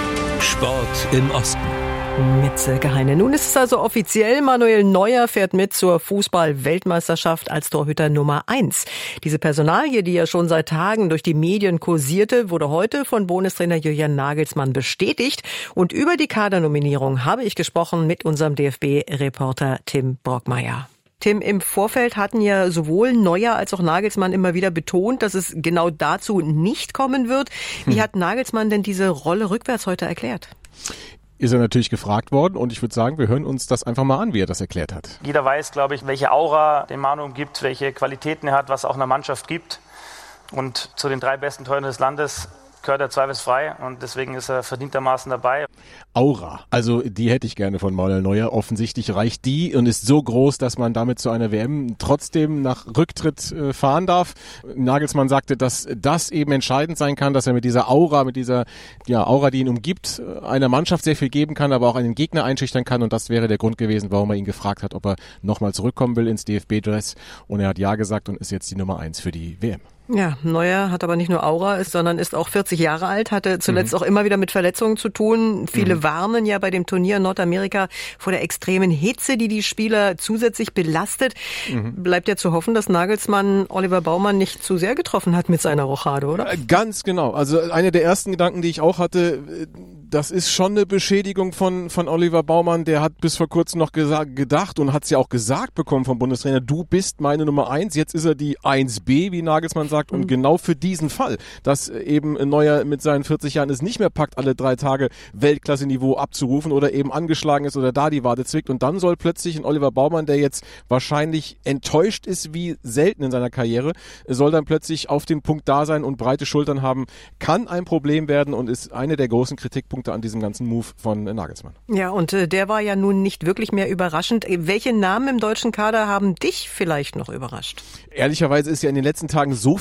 Sport im Osten. Mit Silke Heine. Nun ist es also offiziell, Manuel Neuer fährt mit zur Fußball-Weltmeisterschaft als Torhüter Nummer eins. Diese Personalie, die ja schon seit Tagen durch die Medien kursierte, wurde heute von Bundestrainer Julian Nagelsmann bestätigt. Und über die Kadernominierung habe ich gesprochen mit unserem D F B-Reporter Tim Brockmeier. Tim, im Vorfeld hatten ja sowohl Neuer als auch Nagelsmann immer wieder betont, dass es genau dazu nicht kommen wird. Wie hat Nagelsmann denn diese Rolle rückwärts heute erklärt? Ist er natürlich gefragt worden und ich würde sagen, wir hören uns das einfach mal an, wie er das erklärt hat. Jeder weiß, glaube ich, welche Aura den Manu gibt, welche Qualitäten er hat, was auch einer Mannschaft gibt. Und zu den drei besten Torhütern des Landes gehört er zweifelsfrei und deswegen ist er verdientermaßen dabei. Aura, also die hätte ich gerne von Manuel Neuer. Offensichtlich reicht die und ist so groß, dass man damit zu einer W M trotzdem nach Rücktritt äh, fahren darf. Nagelsmann sagte, dass das eben entscheidend sein kann, dass er mit dieser Aura, mit dieser ja, Aura, die ihn umgibt, einer Mannschaft sehr viel geben kann, aber auch einen Gegner einschüchtern kann und das wäre der Grund gewesen, warum er ihn gefragt hat, ob er nochmal zurückkommen will ins D F B-Dress und er hat ja gesagt und ist jetzt die Nummer eins für die W M. Ja, Neuer hat aber nicht nur Aura, sondern ist auch vierzig Jahre alt, hatte zuletzt mhm. auch immer wieder mit Verletzungen zu tun. Viele mhm. warnen ja bei dem Turnier in Nordamerika vor der extremen Hitze, die die Spieler zusätzlich belastet. Mhm. Bleibt ja zu hoffen, dass Nagelsmann Oliver Baumann nicht zu sehr getroffen hat mit seiner Rochade, oder? Ganz genau. Also einer der ersten Gedanken, die ich auch hatte, das ist schon eine Beschädigung von von Oliver Baumann. Der hat bis vor kurzem noch gesagt, gedacht und hat es ja auch gesagt bekommen vom Bundestrainer, du bist meine Nummer eins. Jetzt ist er die eins B, wie Nagelsmann sagt. Und genau für diesen Fall, dass eben Neuer mit seinen vierzig Jahren es nicht mehr packt, alle drei Tage Weltklasse-Niveau abzurufen oder eben angeschlagen ist oder da die Wade zwickt. Und dann soll plötzlich ein Oliver Baumann, der jetzt wahrscheinlich enttäuscht ist wie selten in seiner Karriere, soll dann plötzlich auf dem Punkt da sein und breite Schultern haben, kann ein Problem werden und ist eine der großen Kritikpunkte an diesem ganzen Move von Nagelsmann. Ja, und äh, der war ja nun nicht wirklich mehr überraschend. Welche Namen im deutschen Kader haben dich vielleicht noch überrascht? Ehrlicherweise ist ja in den letzten Tagen so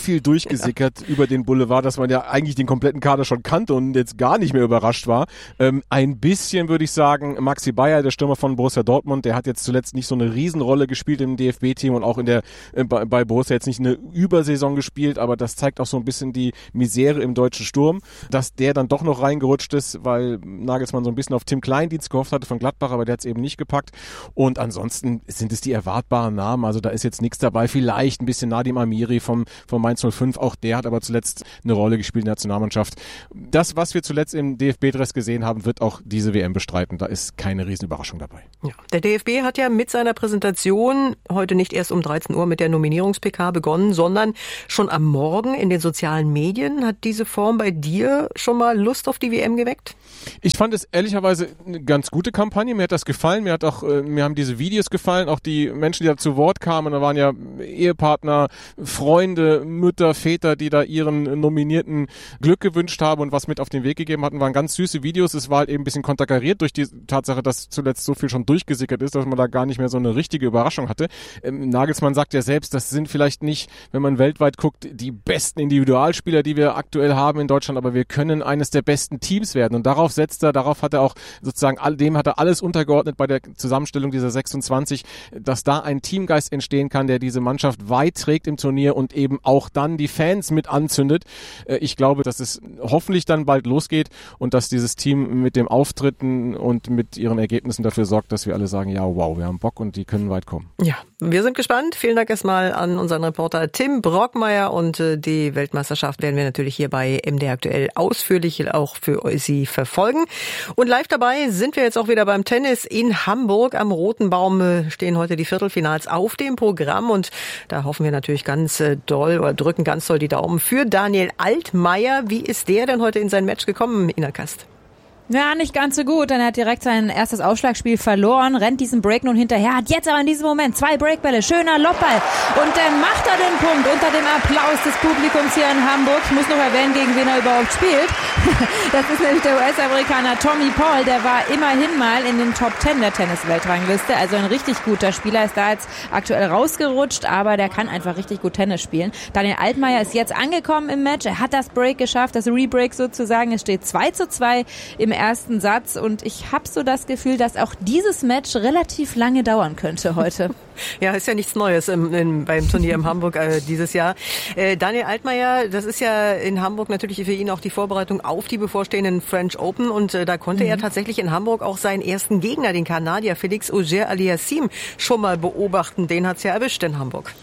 viel durchgesickert über den Boulevard, dass man ja eigentlich den kompletten Kader schon kannte und jetzt gar nicht mehr überrascht war. Ähm, ein bisschen würde ich sagen, Maxi Bayer, der Stürmer von Borussia Dortmund, der hat jetzt zuletzt nicht so eine Riesenrolle gespielt im D F B-Team und auch in der äh, bei, bei Borussia jetzt nicht eine Übersaison gespielt, aber das zeigt auch so ein bisschen die Misere im deutschen Sturm, dass der dann doch noch reingerutscht ist, weil Nagelsmann so ein bisschen auf Tim Kleindienst gehofft hatte von Gladbach, aber der hat es eben nicht gepackt. Und ansonsten sind es die erwartbaren Namen, also da ist jetzt nichts dabei, vielleicht ein bisschen Nadim Amiri vom, vom Mainz null fünf, auch der hat aber zuletzt eine Rolle gespielt in der Nationalmannschaft. Das, was wir zuletzt im D F B-Dress gesehen haben, wird auch diese W M bestreiten, da ist keine Riesenüberraschung dabei. Ja, der D F B hat ja mit seiner Präsentation heute nicht erst um dreizehn Uhr mit der Nominierungs-P K begonnen, sondern schon am Morgen in den sozialen Medien. Hat diese Form bei dir schon mal Lust auf die W M geweckt? Ich fand es ehrlicherweise eine ganz gute Kampagne. Mir hat das gefallen. Mir hat auch, äh, mir haben diese Videos gefallen. Auch die Menschen, die da zu Wort kamen. Da waren ja Ehepartner, Freunde, Mütter, Väter, die da ihren Nominierten Glück gewünscht haben und was mit auf den Weg gegeben hatten. Waren ganz süße Videos. Es war halt eben ein bisschen konterkariert durch die Tatsache, dass zuletzt so viel schon durchgesickert ist, dass man da gar nicht mehr so eine richtige Überraschung hatte. Ähm, Nagelsmann sagt ja selbst, das sind vielleicht nicht, wenn man weltweit guckt, die besten Individualspieler, die wir aktuell haben in Deutschland, aber wir können eines der besten Teams werden. Und darauf setzt er, darauf hat er auch sozusagen, all dem hat er alles untergeordnet bei der Zusammenstellung dieser sechsundzwanzig, dass da ein Teamgeist entstehen kann, der diese Mannschaft weit trägt im Turnier und eben auch dann die Fans mit anzündet. Ich glaube, dass es hoffentlich dann bald losgeht und dass dieses Team mit dem Auftritten und mit ihren Ergebnissen dafür sorgt, dass wir alle sagen, ja, wow, wir haben Bock und die können weit kommen. Ja, wir sind gespannt. Vielen Dank erstmal an unseren Reporter Tim Brockmeier und die Weltmeisterschaft werden wir natürlich hier bei M D R aktuell ausführlich auch für Sie verfolgen. Und live dabei sind wir jetzt auch wieder beim Tennis in Hamburg. Am Roten Baum stehen heute die Viertelfinals auf dem Programm und da hoffen wir natürlich ganz doll oder drücken ganz doll die Daumen für Daniel Altmaier. Wie ist der denn heute in sein Match gekommen, Ina Kast? Ja, nicht ganz so gut, denn er hat direkt sein erstes Aufschlagspiel verloren, rennt diesen Break nun hinterher, hat jetzt aber in diesem Moment zwei Breakbälle, schöner Lobball und dann macht er den Punkt unter dem Applaus des Publikums hier in Hamburg. Ich muss noch erwähnen, gegen wen er überhaupt spielt. Das ist nämlich der U S-Amerikaner Tommy Paul, der war immerhin mal in den Top Ten der Tennis-Weltrangliste, also ein richtig guter Spieler, ist da jetzt aktuell rausgerutscht, aber der kann einfach richtig gut Tennis spielen. Daniel Altmaier ist jetzt angekommen im Match, er hat das Break geschafft, das Rebreak sozusagen, es steht zwei zu zwei im ersten Satz und ich habe so das Gefühl, dass auch dieses Match relativ lange dauern könnte heute. Ja, ist ja nichts Neues im, in, beim Turnier in Hamburg äh, dieses Jahr. Äh, Daniel Altmaier, das ist ja in Hamburg natürlich für ihn auch die Vorbereitung auf die bevorstehenden French Open und äh, da konnte mhm. er tatsächlich in Hamburg auch seinen ersten Gegner, den Kanadier Felix Auger-Aliassime, schon mal beobachten. Den hat's ja erwischt in Hamburg.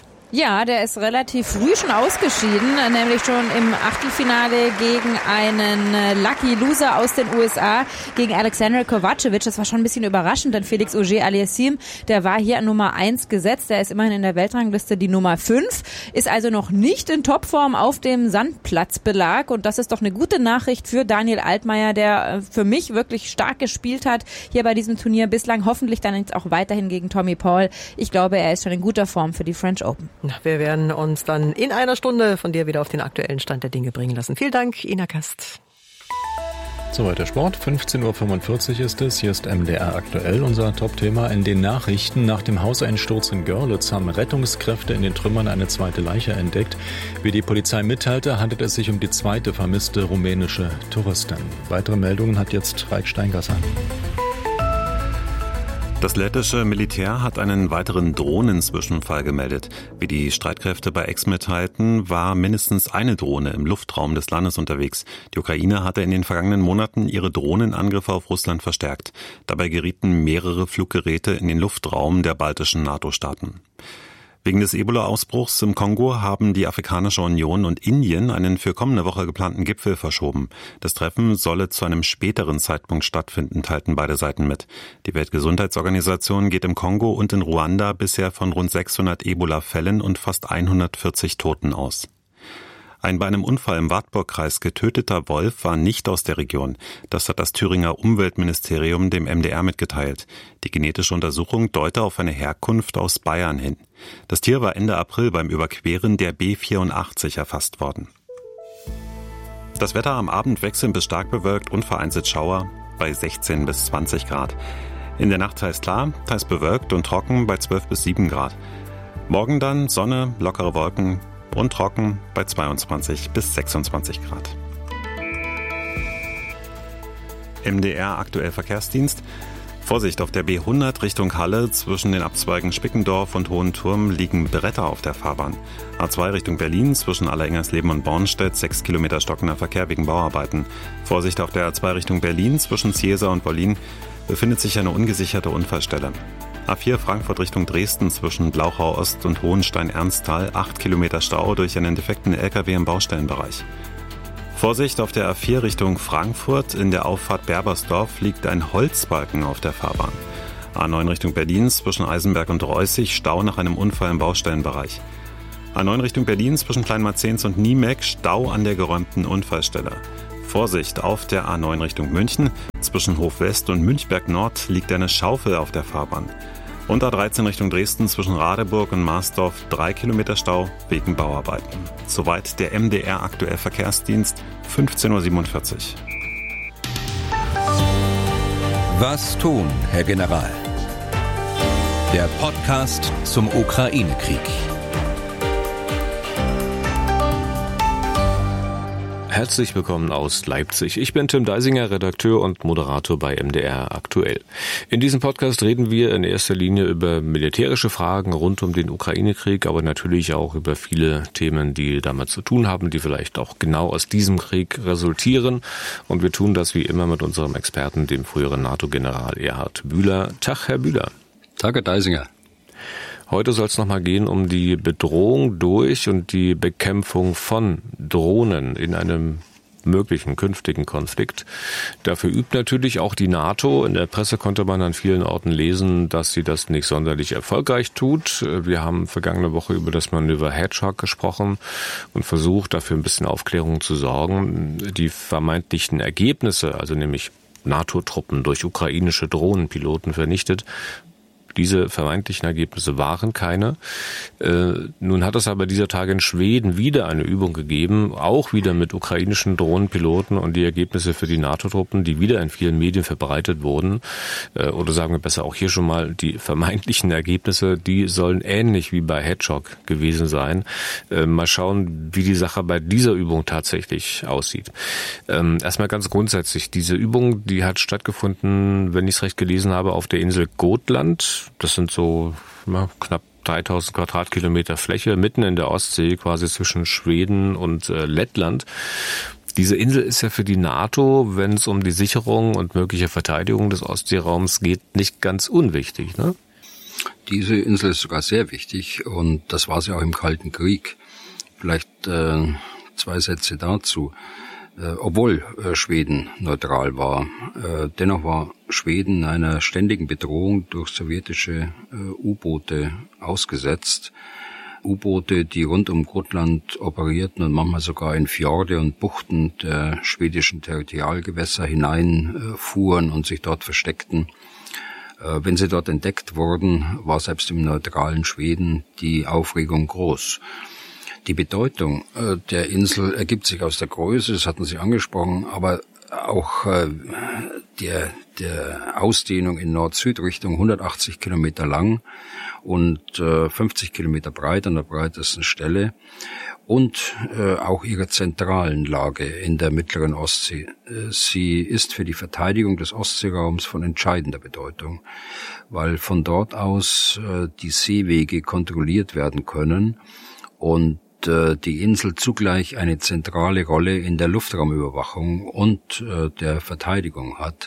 Ja, der ist relativ früh schon ausgeschieden, nämlich schon im Achtelfinale gegen einen Lucky Loser aus den U S A, gegen Alexander Kovacevic. Das war schon ein bisschen überraschend, denn Felix Auger-Aliassime, der war hier an Nummer eins gesetzt. Der ist immerhin in der Weltrangliste die Nummer fünf, ist also noch nicht in Topform auf dem Sandplatzbelag. Und das ist doch eine gute Nachricht für Daniel Altmaier, der für mich wirklich stark gespielt hat hier bei diesem Turnier. Bislang hoffentlich dann jetzt auch weiterhin gegen Tommy Paul. Ich glaube, er ist schon in guter Form für die French Open. Wir werden uns dann in einer Stunde von dir wieder auf den aktuellen Stand der Dinge bringen lassen. Vielen Dank, Ina Kast. Soweit der Sport. fünfzehn Uhr fünfundvierzig ist es. Hier ist M D R aktuell, unser Top-Thema in den Nachrichten. Nach dem Hauseinsturz in Görlitz haben Rettungskräfte in den Trümmern eine zweite Leiche entdeckt. Wie die Polizei mitteilte, handelt es sich um die zweite vermisste rumänische Touristin. Weitere Meldungen hat jetzt Raik Steingasser. Das lettische Militär hat einen weiteren Drohnenzwischenfall gemeldet. Wie die Streitkräfte bei X mitteilten, war mindestens eine Drohne im Luftraum des Landes unterwegs. Die Ukraine hatte in den vergangenen Monaten ihre Drohnenangriffe auf Russland verstärkt. Dabei gerieten mehrere Fluggeräte in den Luftraum der baltischen NATO-Staaten. Wegen des Ebola-Ausbruchs im Kongo haben die Afrikanische Union und Indien einen für kommende Woche geplanten Gipfel verschoben. Das Treffen solle zu einem späteren Zeitpunkt stattfinden, teilten beide Seiten mit. Die Weltgesundheitsorganisation geht im Kongo und in Ruanda bisher von rund sechshundert Ebola-Fällen und fast hundertvierzig Toten aus. Ein bei einem Unfall im Wartburgkreis getöteter Wolf war nicht aus der Region. Das hat das Thüringer Umweltministerium dem M D R mitgeteilt. Die genetische Untersuchung deute auf eine Herkunft aus Bayern hin. Das Tier war Ende April beim Überqueren der B vierundachtzig erfasst worden. Das Wetter am Abend wechselnd bis stark bewölkt und vereinzelt Schauer bei sechzehn bis zwanzig Grad. In der Nacht teils klar, teils bewölkt und trocken bei zwölf bis sieben Grad. Morgen dann Sonne, lockere Wolken, und trocken bei zweiundzwanzig bis sechsundzwanzig Grad. M D R aktuell Verkehrsdienst. Vorsicht, auf der B hundert Richtung Halle zwischen den Abzweigen Spickendorf und Hohenturm liegen Bretter auf der Fahrbahn. A zwei Richtung Berlin zwischen Allerengersleben und Bornstedt, sechs Kilometer stockender Verkehr wegen Bauarbeiten. Vorsicht, auf der A zwei Richtung Berlin zwischen Ziesa und Wollin befindet sich eine ungesicherte Unfallstelle. A vier Frankfurt Richtung Dresden zwischen Blauchau Ost und Hohenstein-Ernsthal, acht Kilometer Stau durch einen defekten L K W im Baustellenbereich. Vorsicht, auf der A vier Richtung Frankfurt in der Auffahrt Berbersdorf liegt ein Holzbalken auf der Fahrbahn. A neun Richtung Berlin zwischen Eisenberg und Reußig, Stau nach einem Unfall im Baustellenbereich. A neun Richtung Berlin zwischen Kleinmarzens und Niemeck, Stau an der geräumten Unfallstelle. Vorsicht, auf der A neun Richtung München zwischen Hof West und Münchberg Nord liegt eine Schaufel auf der Fahrbahn. Und A dreizehn Richtung Dresden zwischen Radeburg und Marsdorf, drei Kilometer Stau wegen Bauarbeiten. Soweit der M D R aktuell Verkehrsdienst, fünfzehn Uhr siebenundvierzig. Was tun, Herr General? Der Podcast zum Ukraine-Krieg. Herzlich willkommen aus Leipzig. Ich bin Tim Deisinger, Redakteur und Moderator bei M D R aktuell. In diesem Podcast reden wir in erster Linie über militärische Fragen rund um den Ukraine-Krieg, aber natürlich auch über viele Themen, die damit zu tun haben, die vielleicht auch genau aus diesem Krieg resultieren. Und wir tun das wie immer mit unserem Experten, dem früheren NATO-General Erhard Bühler. Tag, Herr Bühler. Tag, Herr Deisinger. Heute soll es nochmal gehen um die Bedrohung durch und die Bekämpfung von Drohnen in einem möglichen künftigen Konflikt. Dafür übt natürlich auch die NATO. In der Presse konnte man an vielen Orten lesen, dass sie das nicht sonderlich erfolgreich tut. Wir haben vergangene Woche über das Manöver Hedgehog gesprochen und versucht, dafür ein bisschen Aufklärung zu sorgen. Die vermeintlichen Ergebnisse, also nämlich NATO-Truppen durch ukrainische Drohnenpiloten vernichtet, diese vermeintlichen Ergebnisse waren keine. Äh, nun hat es aber dieser Tage in Schweden wieder eine Übung gegeben, auch wieder mit ukrainischen Drohnenpiloten, und die Ergebnisse für die NATO-Truppen, die wieder in vielen Medien verbreitet wurden, äh, oder sagen wir besser auch hier schon mal, die vermeintlichen Ergebnisse, die sollen ähnlich wie bei Hedgehog gewesen sein. Äh, mal schauen, wie die Sache bei dieser Übung tatsächlich aussieht. Ähm, erstmal ganz grundsätzlich, diese Übung, die hat stattgefunden, wenn ich es recht gelesen habe, auf der Insel Gotland. Das sind so ja, knapp dreitausend Quadratkilometer Fläche mitten in der Ostsee, quasi zwischen Schweden und äh, Lettland. Diese Insel ist ja für die NATO, wenn es um die Sicherung und mögliche Verteidigung des Ostseeraums geht, nicht ganz unwichtig, ne? Diese Insel ist sogar sehr wichtig, und das war sie auch im Kalten Krieg. Vielleicht äh, zwei Sätze dazu. Äh, obwohl äh, Schweden neutral war, äh, dennoch war Schweden einer ständigen Bedrohung durch sowjetische äh, U-Boote ausgesetzt. U-Boote, die rund um Gotland operierten und manchmal sogar in Fjorde und Buchten der schwedischen Territorialgewässer hineinfuhren äh, und sich dort versteckten. Äh, wenn sie dort entdeckt wurden, war selbst im neutralen Schweden die Aufregung groß. Die Bedeutung äh, der Insel ergibt sich aus der Größe, das hatten Sie angesprochen, aber auch äh, der, der Ausdehnung in Nord-Süd-Richtung, hundertachtzig Kilometer lang und äh, fünfzig Kilometer breit an der breitesten Stelle, und äh, auch ihrer zentralen Lage in der mittleren Ostsee. Äh, sie ist für die Verteidigung des Ostseeraums von entscheidender Bedeutung, weil von dort aus äh, die Seewege kontrolliert werden können und die Insel zugleich eine zentrale Rolle in der Luftraumüberwachung und äh, der Verteidigung hat.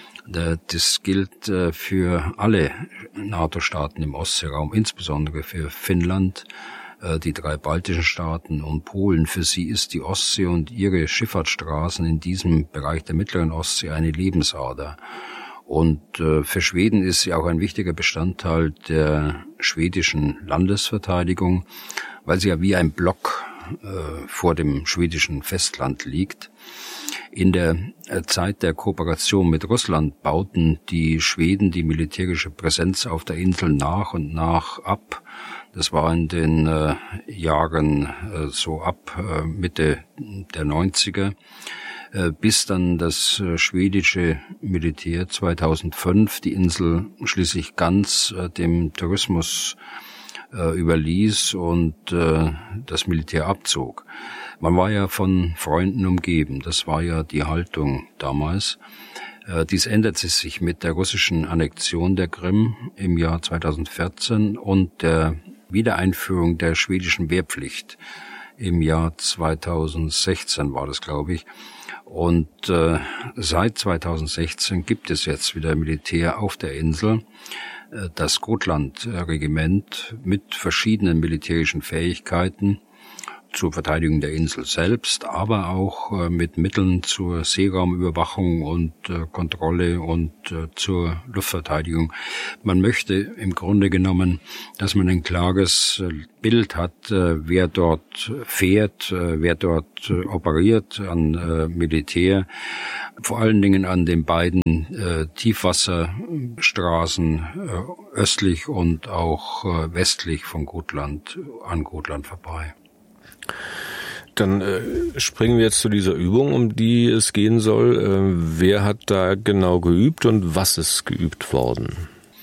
Das gilt äh, für alle NATO-Staaten im Ostseeraum, insbesondere für Finnland, äh, die drei baltischen Staaten und Polen. Für sie ist die Ostsee und ihre Schifffahrtsstraßen in diesem Bereich der mittleren Ostsee eine Lebensader. Und äh, für Schweden ist sie auch ein wichtiger Bestandteil der schwedischen Landesverteidigung, weil sie ja wie ein Block äh, vor dem schwedischen Festland liegt. In der äh, Zeit der Kooperation mit Russland bauten die Schweden die militärische Präsenz auf der Insel nach und nach ab. Das war in den äh, Jahren äh, so ab äh, Mitte der neunziger, äh, bis dann das äh, schwedische Militär zweitausendfünf die Insel schließlich ganz äh, dem Tourismus äh, überließ und äh, das Militär abzog. Man war ja von Freunden umgeben, das war ja die Haltung damals. Äh, dies änderte sich mit der russischen Annexion der Krim im Jahr zweitausendvierzehn und der Wiedereinführung der schwedischen Wehrpflicht im Jahr zweitausendsechzehn war das, glaube ich. Und äh, seit zweitausendsechzehn gibt es jetzt wieder Militär auf der Insel. Äh, das Gotland-Regiment mit verschiedenen militärischen Fähigkeiten zur Verteidigung der Insel selbst, aber auch äh, mit Mitteln zur Seeraumüberwachung und äh, Kontrolle und äh, zur Luftverteidigung. Man möchte im Grunde genommen, dass man ein klares äh, Bild hat, äh, wer dort fährt, äh, wer dort äh, operiert an äh, Militär, vor allen Dingen an den beiden äh, Tiefwasserstraßen äh, östlich und auch äh, westlich von Gotland an Gotland vorbei. Dann äh, springen wir jetzt zu dieser Übung, um die es gehen soll. Äh, wer hat da genau geübt und was ist geübt worden?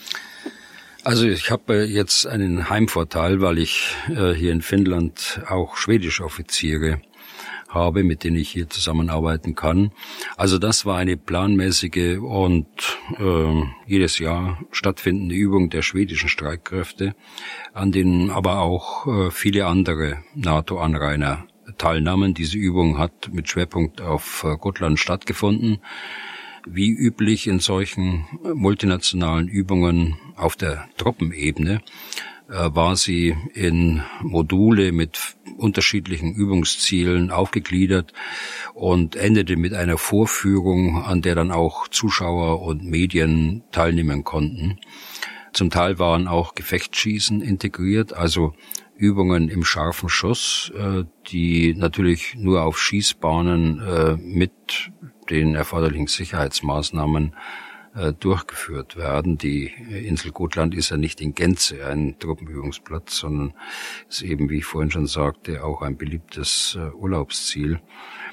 Also ich habe jetzt einen Heimvorteil, weil ich äh, hier in Finnland auch schwedische Offiziere habe, mit denen ich hier zusammenarbeiten kann. Also das war eine planmäßige und äh, jedes Jahr stattfindende Übung der schwedischen Streitkräfte, an denen aber auch äh, viele andere NATO-Anrainer teilnahmen. Diese Übung hat mit Schwerpunkt auf äh, Gotland stattgefunden. Wie üblich in solchen multinationalen Übungen auf der Truppenebene war sie in Module mit unterschiedlichen Übungszielen aufgegliedert und endete mit einer Vorführung, an der dann auch Zuschauer und Medien teilnehmen konnten. Zum Teil waren auch Gefechtsschießen integriert, also Übungen im scharfen Schuss, die natürlich nur auf Schießbahnen mit den erforderlichen Sicherheitsmaßnahmen durchgeführt werden. Die Insel Gotland ist ja nicht in Gänze ein Truppenübungsplatz, sondern ist eben, wie ich vorhin schon sagte, auch ein beliebtes Urlaubsziel.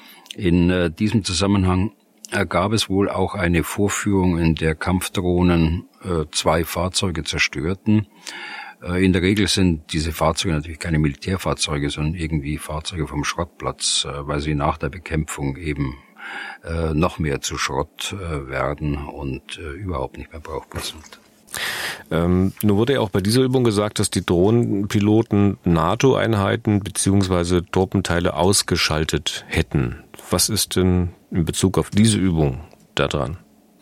In diesem Zusammenhang gab es wohl auch eine Vorführung, in der Kampfdrohnen zwei Fahrzeuge zerstörten. In der Regel sind diese Fahrzeuge natürlich keine Militärfahrzeuge, sondern irgendwie Fahrzeuge vom Schrottplatz, weil sie nach der Bekämpfung eben Äh, noch mehr zu Schrott äh, werden und äh, überhaupt nicht mehr brauchbar sind. Ähm, nun wurde ja auch bei dieser Übung gesagt, dass die Drohnenpiloten NATO-Einheiten bzw. Truppenteile ausgeschaltet hätten. Was ist denn in Bezug auf diese Übung da dran?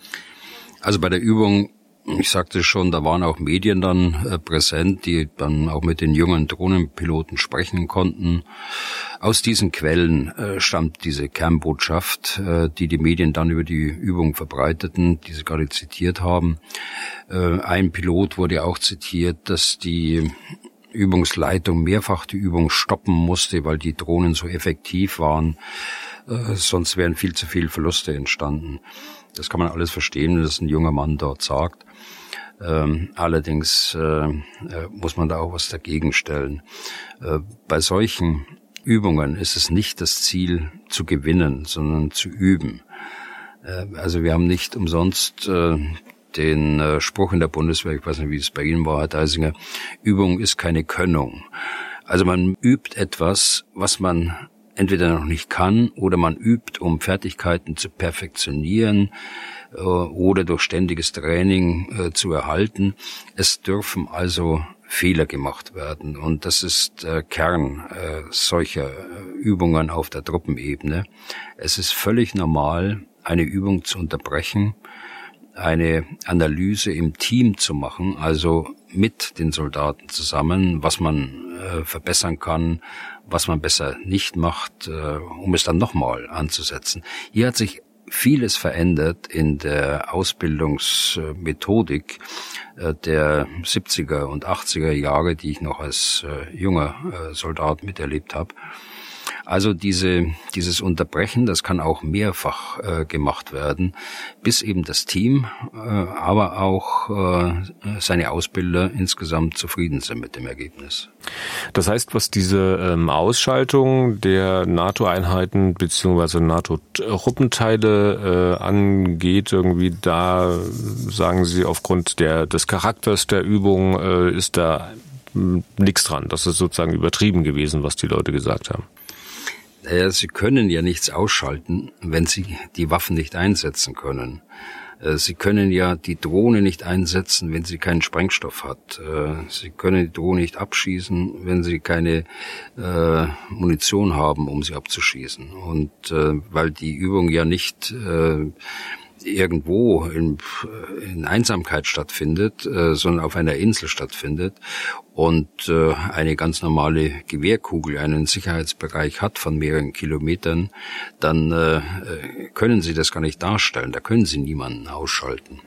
Also bei der Übung, ich sagte schon, da waren auch Medien dann äh, präsent, die dann auch mit den jungen Drohnenpiloten sprechen konnten. Aus diesen Quellen äh, stammt diese Kernbotschaft, äh, die die Medien dann über die Übung verbreiteten, die Sie gerade zitiert haben. Äh, ein Pilot wurde auch zitiert, dass die Übungsleitung mehrfach die Übung stoppen musste, weil die Drohnen so effektiv waren. Äh, sonst wären viel zu viele Verluste entstanden. Das kann man alles verstehen, wenn das ein junger Mann dort sagt. Ähm, allerdings äh, muss man da auch was dagegen stellen. Äh, bei solchen Übungen ist es nicht das Ziel zu gewinnen, sondern zu üben. Äh, also wir haben nicht umsonst äh, den äh, Spruch in der Bundeswehr, ich weiß nicht, wie es bei Ihnen war, Herr Deisinger, Übung ist keine Könnung. Also man übt etwas, was man entweder noch nicht kann oder man übt, um Fertigkeiten zu perfektionieren äh, oder durch ständiges Training äh, zu erhalten. Es dürfen also Fehler gemacht werden und das ist der Kern äh, solcher Übungen auf der Truppenebene. Es ist völlig normal, eine Übung zu unterbrechen, eine Analyse im Team zu machen, also mit den Soldaten zusammen, was man äh, verbessern kann, was man besser nicht macht, äh, um es dann nochmal anzusetzen. Hier hat sich vieles verändert in der Ausbildungsmethodik äh, der siebziger und achtziger Jahre, die ich noch als äh, junger äh, Soldat miterlebt habe. Also diese, dieses Unterbrechen, das kann auch mehrfach äh, gemacht werden, bis eben das Team, äh, aber auch äh, seine Ausbilder insgesamt zufrieden sind mit dem Ergebnis. Das heißt, was diese ähm, Ausschaltung der NATO-Einheiten bzw. NATO-Truppenteile äh, angeht, irgendwie da sagen Sie, aufgrund der des Charakters der Übung äh, ist da nichts dran. Das ist sozusagen übertrieben gewesen, was die Leute gesagt haben. Naja, sie können ja nichts ausschalten, wenn sie die Waffen nicht einsetzen können. Sie können ja die Drohne nicht einsetzen, wenn sie keinen Sprengstoff hat. Sie können die Drohne nicht abschießen, wenn sie keine äh, Munition haben, um sie abzuschießen. Und äh, weil die Übung ja nicht äh, irgendwo in, in Einsamkeit stattfindet, äh, sondern auf einer Insel stattfindet und äh, eine ganz normale Gewehrkugel einen Sicherheitsbereich hat von mehreren Kilometern, dann äh, können Sie das gar nicht darstellen. Da können Sie niemanden ausschalten.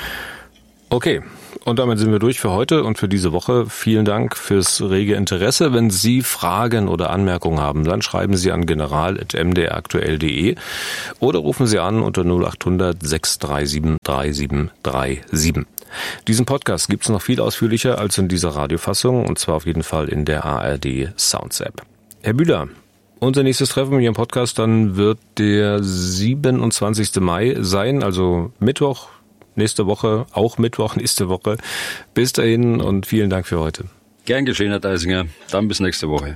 Okay, und damit sind wir durch für heute und für diese Woche. Vielen Dank fürs rege Interesse. Wenn Sie Fragen oder Anmerkungen haben, dann schreiben Sie an general at m d r aktuell punkt d e oder rufen Sie an unter null acht hundert sechs drei sieben drei sieben drei sieben. Diesen Podcast gibt es noch viel ausführlicher als in dieser Radiofassung, und zwar auf jeden Fall in der A R D Sounds App. Herr Bühler, unser nächstes Treffen hier im Podcast dann wird der siebenundzwanzigsten Mai sein, also Mittwoch. Nächste Woche, auch Mittwoch, nächste Woche. Bis dahin und vielen Dank für heute. Gern geschehen, Herr Deisinger. Dann bis nächste Woche.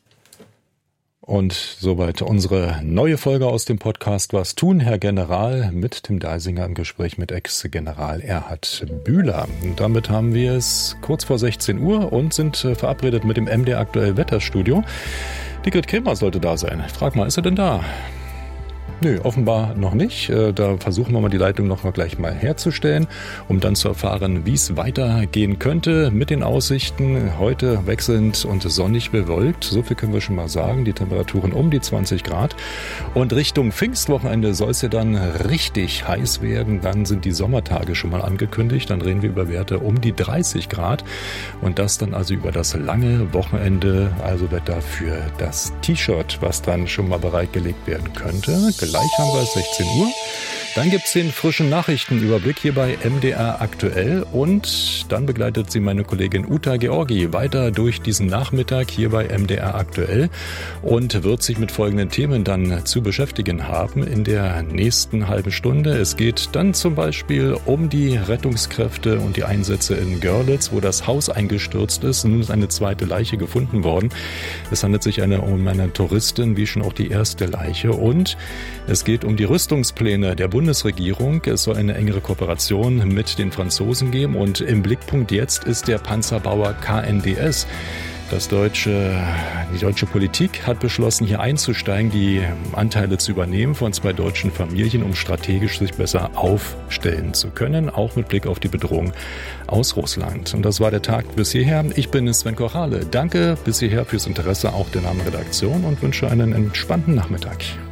Und soweit unsere neue Folge aus dem Podcast Was tun, Herr General, mit Tim Deisinger im Gespräch mit Ex-General Erhard Bühler. Und damit haben wir es kurz vor sechzehn Uhr und sind verabredet mit dem M D R Aktuell Wetterstudio. Die Grit Kremer sollte da sein. Ich frag mal, ist er denn da? Nö, offenbar noch nicht. Da versuchen wir mal die Leitung noch mal gleich mal herzustellen, um dann zu erfahren, wie es weitergehen könnte mit den Aussichten. Heute wechselnd und sonnig bewölkt. So viel können wir schon mal sagen. Die Temperaturen um die zwanzig Grad. Und Richtung Pfingstwochenende soll es ja dann richtig heiß werden. Dann sind die Sommertage schon mal angekündigt. Dann reden wir über Werte um die dreißig Grad. Und das dann also über das lange Wochenende. Also Wetter für das T-Shirt, was dann schon mal bereitgelegt werden könnte. Gleich haben wir es sechzehn Uhr. Dann gibt es den frischen Nachrichtenüberblick hier bei M D R Aktuell und dann begleitet sie meine Kollegin Uta Georgi weiter durch diesen Nachmittag hier bei M D R Aktuell und wird sich mit folgenden Themen dann zu beschäftigen haben in der nächsten halben Stunde. Es geht dann zum Beispiel um die Rettungskräfte und die Einsätze in Görlitz, wo das Haus eingestürzt ist. Nun ist eine zweite Leiche gefunden worden. Es handelt sich eine, um eine Touristin, wie schon auch die erste Leiche. Und es geht um die Rüstungspläne der Bundesregierung. Es soll eine engere Kooperation mit den Franzosen geben. Und im Blickpunkt jetzt ist der Panzerbauer K N D S. Das deutsche, die deutsche Politik hat beschlossen, hier einzusteigen, die Anteile zu übernehmen von zwei deutschen Familien, um strategisch sich besser aufstellen zu können, auch mit Blick auf die Bedrohung aus Russland. Und das war der Tag bis hierher. Ich bin Sven Kochale. Danke bis hierher fürs Interesse auch der Namenredaktion und wünsche einen entspannten Nachmittag.